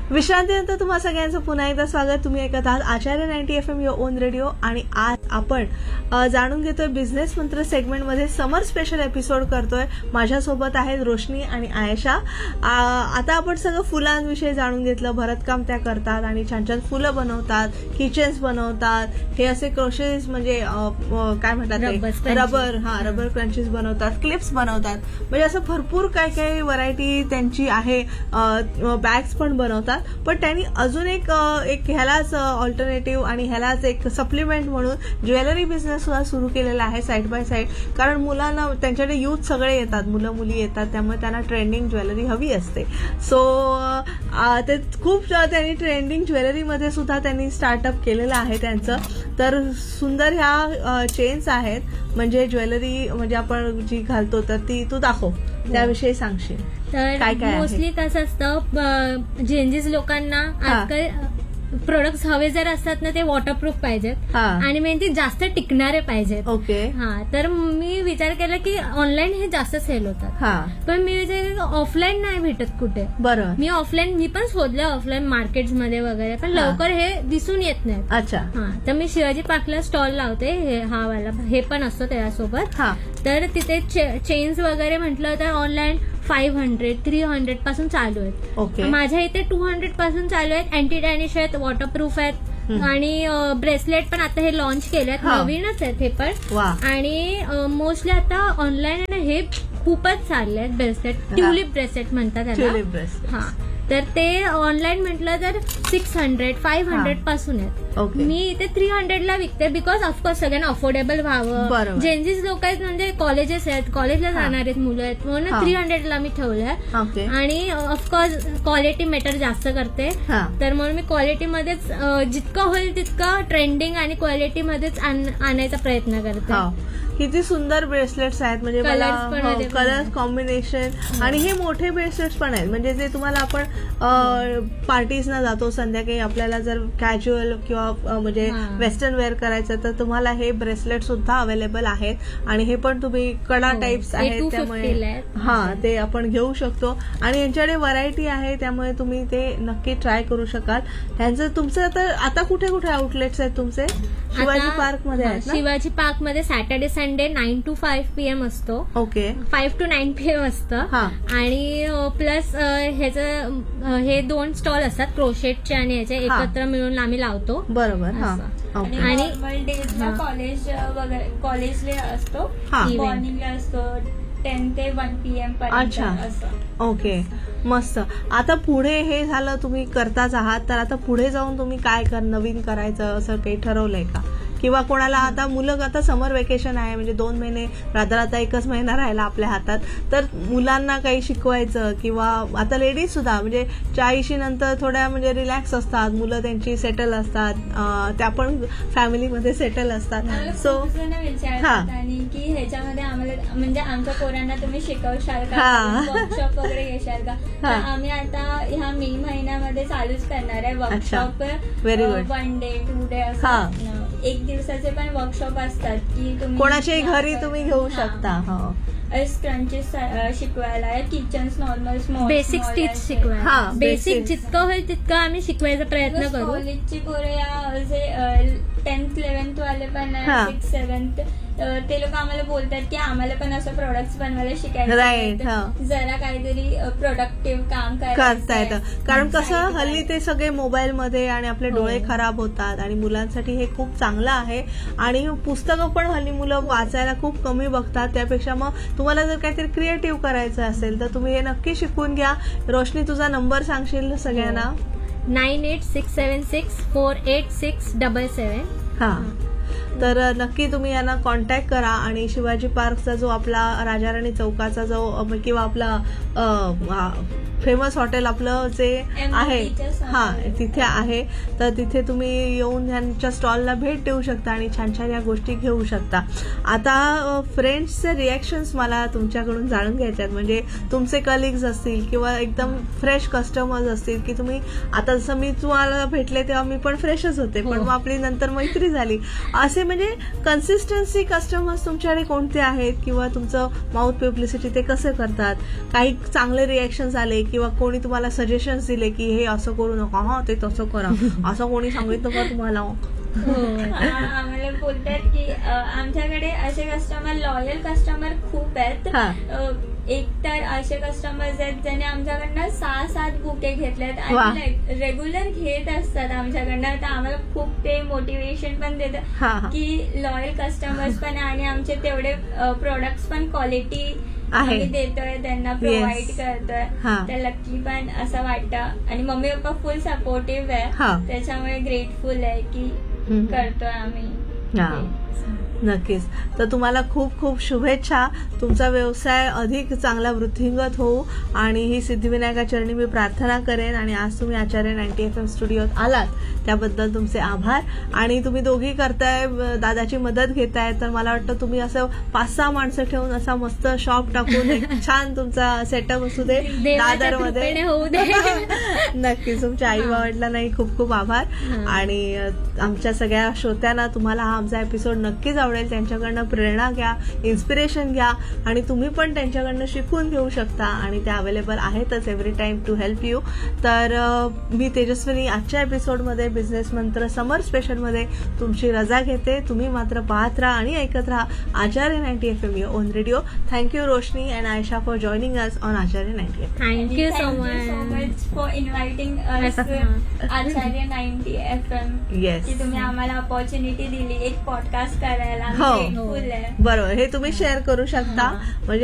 विश्रांतीनंतर तुम्हा सगळ्यांचं पुन्हा एकदा स्वागत. तुम्ही ऐकत आहात आचार्य 90 FM युअर ओन रेडिओ. आणि आज आपण जाणून घेतोय बिझनेस मंत्र सेगमेंटमध्ये समर स्पेशल एपिसोड करतोय. माझ्यासोबत आहेत रोशनी आणि आयशा. आता आपण सगळं फुलांविषयी जाणून घेतलं. भरतकाम त्या करतात आणि छान छान फुलं बनवतात, किचन्स बनवतात. हे असे क्रोशेस म्हणजे काय म्हणतात रबर क्रंचीज बनवतात, क्लिप्स बनवतात. म्हणजे असं भरपूर काय काय व्हरायटी त्यांची आहे. बॅग्स पण बनवतात. पण त्यांनी अजून एक ह्यालाच ऑल्टरनेटिव्ह आणि ह्यालाच एक सप्लिमेंट म्हणून ज्वेलरी बिझनेस सुद्धा सुरू केलेला आहे साईड बाय साईड. कारण मुलांना त्यांच्याकडे युथ सगळे येतात, मुलं मुली येतात, त्यामुळे त्यांना ट्रेंडिंग ज्वेलरी हवी असते. सो ते खूप त्यांनी ट्रेंडिंग ज्वेलरीमध्ये सुद्धा त्यांनी स्टार्टअप केलेलं आहे त्यांचं. तर सुंदर ह्या चेन्स आहेत. म्हणजे ज्वेलरी म्हणजे आपण जी घालतो तर ती तू दाखव, त्याविषयी सांगशील तर काय काय मोस्टली कसं असतं, जेंजीस लोकांना आजकाल प्रोडक्ट्स हवे जर असतात ना ते वॉटरप्रूफ पाहिजेत आणि मेन जास्त टिकणारे पाहिजेत. ओके. तर मी विचार केला की ऑनलाईन हे जास्त सेल होतात, पण मी विचार केला ऑफलाईन नाही भेटत कुठे. बरं. मी पण शोधलं ऑफलाईन मार्केट्समध्ये वगैरे, पण लवकर हे दिसून येत नाहीत. अच्छा. तर मी शिवाजी पार्कला स्टॉल लावते, हा वाला हे पण असतो त्याच्यासोबत. तर तिथे चेन्स वगैरे म्हटलं तर ऑनलाईन 500, 300 पासून चालू आहेत. माझ्या इथे 200 पासून चालू आहेत. अँटी डॅनिश आहेत, वॉटरप्रूफ आहेत आणि ब्रेसलेट पण आता हे लॉन्च केले आहेत, नवीनच आहेत हे पण. आणि मोस्टली आता ऑनलाईन हे खूपच चालले आहेत ब्रेसलेट. ट्युलिप ब्रेसलेट म्हणतात त्याला. तर ते ऑनलाईन म्हटलं तर 600, 500 पासून आहेत. मी इथे 300 ला विकते, बिकॉज ऑफकोर्स सगळ्यांना अफोर्डेबल व्हावं. जेंजीस लोक आहेत म्हणजे कॉलेजेस आहेत, कॉलेजला जाणार आहेत मुलं आहेत, म्हणून 300 ला मी ठेवलंय. आणि ऑफकोर्स क्वालिटी मॅटर जास्त करते, तर म्हणून मी क्वालिटीमध्येच जितकं होईल तितकं ट्रेंडिंग आणि क्वालिटीमध्येच आणायचा प्रयत्न करते. किती सुंदर ब्रेसलेट्स आहेत. म्हणजे कलर्स कॉम्बिनेशन आणि हे मोठे ब्रेसलेट्स पण आहेत. म्हणजे जे तुम्हाला आपण पार्टीजना जातो संध्याकाळी, आपल्याला जर कॅज्युअल किंवा म्हणजे वेस्टर्न वेअर करायचं तर तुम्हाला हे ब्रेसलेट सुद्धा अवेलेबल आहेत. आणि हे पण तुम्ही कडा टाइप्स आहेत, त्यामुळे ते आपण घेऊ शकतो. आणि यांच्याकडे व्हरायटी आहे, त्यामुळे तुम्ही ते नक्की ट्राय करू शकाल. तुमचं आता कुठे कुठे आउटलेट्स आहेत तुमचे? शिवाजी पार्क मध्ये आहेत. शिवाजी पार्क मध्ये सॅटर्डे संडे 9 to 5 PM असतो. 5 to 9 PM असतं. आणि प्लस हे 2 स्टॉल असतात, क्रोशेटचे आणि याचे एकत्र मिळून आम्ही लावतो. बरोबर. आणि कॉलेज वगैरे कॉलेजला असतो, मॉर्निंगला असतो 10 ते 1 PM पर्यंत. अच्छा. ओके, मस्त. आता पुढे हे झालं, तुम्ही करताच आहात, तर आता पुढे जाऊन तुम्ही काय नवीन करायचं असं काही ठरवलंय का? किंवा कोणाला आता मुलं, आता समर वेकेशन आहे म्हणजे 2 महिने, रात्र 1 महिना राहिला आपल्या हातात, तर मुलांना काही शिकवायचं. किंवा आता लेडीज सुद्धा म्हणजे 40 नंतर थोड्या म्हणजे रिलॅक्स असतात, मुलं त्यांची सेटल असतात, त्या पण फॅमिलीमध्ये सेटल असतात. सो विचारतात आणि की ह्याच्यामध्ये आम्हाला म्हणजे आमच्या पोरांना तुम्ही शिकवशाल का, वर्कशॉप वगैरे घेशाल का? तर आम्ही आता ह्या मे महिन्यामध्ये चालूच करणार आहे workshop. Very good. 1 day 2 day असं 1 दिवसाचे पण वर्कशॉप असतात की तुम्ही कोणाच्याही घरी तुम्ही घेऊ शकता. क्रंचेस शिकवायला, kitchens normal small basic stitch शिकवायला, बेसिक जितकं होईल तितकं आम्ही शिकवायचा प्रयत्न करू. कॉलेजची पोरं जे 10th 11th वाले पण 6th 7th ते लोक आम्हाला बोलतात की आम्हाला पण असं प्रोडक्ट्स बनवायला शिकायचं, जरा काहीतरी प्रोडक्टिव्ह काम करता येतं. कारण कसं हल्ली ते सगळे मोबाईल मध्ये आणि आपले डोळे खराब होतात, आणि मुलांसाठी हे खूप चांगलं आहे. आणि पुस्तकं पण हल्ली मुलं वाचायला खूप कमी बघतात. त्यापेक्षा मग तुम्हाला जर काहीतरी क्रिएटिव्ह करायचं असेल तर तुम्ही हे नक्की शिकून घ्या. रोशनी, तुझा नंबर सांगशील सगळ्यांना? 9867486677. तर नक्की तुम्ही यांना कॉन्टॅक्ट करा. आणि शिवाजी पार्कचा जो आपला राजाराणी चौकाचा जो किंवा आपला फेमस हॉटेल आपलं जे आहे तिथे आहे, तर तिथे तुम्ही येऊन ह्यांच्या स्टॉलला भेट देऊ शकता आणि छान छान या गोष्टी घेऊ शकता. आता फ्रेंड्सचे रिॲक्शन्स मला तुमच्याकडून जाणून घ्यायचे आहेत. म्हणजे तुमचे कलिग्स असतील किंवा एकदम फ्रेश कस्टमर्स असतील की तुम्ही आता जसं मी तुम्हाला भेटले तेव्हा मी पण फ्रेशच होते, पण मग आपली नंतर मैत्री झाली. असे म्हणजे कन्सिस्टन्सी कस्टमर्स तुमच्याकडे कोणते आहेत किंवा तुमचं माउथ पब्लिसिटी ते कसं करतात? काही चांगले रिॲक्शन्स आले किंवा कोणी तुम्हाला सजेशन्स दिले की हे असं करू नका, हा ते तसं करा, असं कोणी सांगितलं का तुम्हाला? आम्हाला बोलतात की आमच्याकडे असे कस्टमर, लॉयल कस्टमर खूप आहेत. एक तर असे कस्टमर्स आहेत ज्यांनी आमच्याकडनं 6-7 बुके घेतलेत आणि रेग्युलर घेत असतात आमच्याकडनं. तर आम्हाला खूप ते मोटिवेशन पण देतं की लॉयल कस्टमर्स पण आणि आमचे तेवढे प्रोडक्ट्स पण क्वालिटी आम्ही देतोय, त्यांना प्रोव्हाइड करतोय. तर लकी पण असं वाटतं. आणि मम्मी पप्पा फुल सपोर्टिव्ह आहे, त्याच्यामुळे ग्रेटफुल आहे की करतोय आम्ही. नक्कीच. तर तुम्हाला खूप खूप शुभेच्छा. तुमचा व्यवसाय अधिक चांगला वृद्धिंगत होऊ आणि ही सिद्धिविनायका चरणी मी प्रार्थना करेन. आणि आज तुम्ही आचार्य 90 FM स्टुडिओत आलात त्याबद्दल तुमचे आभार. आणि तुम्ही दोघी करताय, दादाची मदत घेताय, तर मला वाटतं तुम्ही असं 5-6 माणसं ठेवून असा मस्त शॉप टाकून एक छान तुमचा सेटअप असू दे दादरमध्ये. नक्कीच. तुमच्या आई वडिलांनाही खूप खूप आभार. आणि आमच्या सगळ्या श्रोत्यांना तुम्हाला हा आमचा एपिसोड नक्कीच आवडेल. त्यांच्याकडनं प्रेरणा घ्या, इन्स्पिरेशन घ्या आणि तुम्ही पण त्यांच्याकडनं शिकून घेऊ शकता. आणि ते अवेलेबल आहेतच every time to help you. तर मी तेजस्विनी आजच्या एपिसोडमध्ये बिझनेस मंत्र समर स्पेशलमध्ये तुमची रजा घेते. तुम्ही मात्र पाहत राहा आणि ऐकत राहा आचार्य 90 FM your on radio. Thank you Roshni and Ayesha for joining us on Acharya 90 FM. Thank you so much for inviting us Acharya 90 FM. Yes, की तुम्ही आम्हाला अपॉर्च्युनिटी दिली एक पॉडकास्ट करायला. हो, बरोबर. हे तुम्ही शेअर करू शकता. म्हणजे